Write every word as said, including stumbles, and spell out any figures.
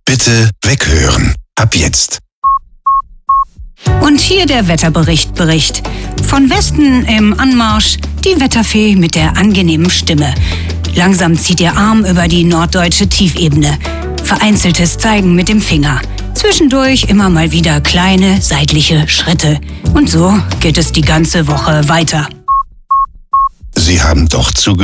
Bitte weghören. Ab jetzt. Und hier der Wetterbericht Bericht. Von Westen im Anmarsch die Wetterfee mit der angenehmen Stimme. Langsam zieht ihr Arm über die norddeutsche Tiefebene. Vereinzeltes Zeigen mit dem Finger. Zwischendurch immer mal wieder kleine seitliche Schritte. Und so geht es die ganze Woche weiter. Sie haben doch zugehört.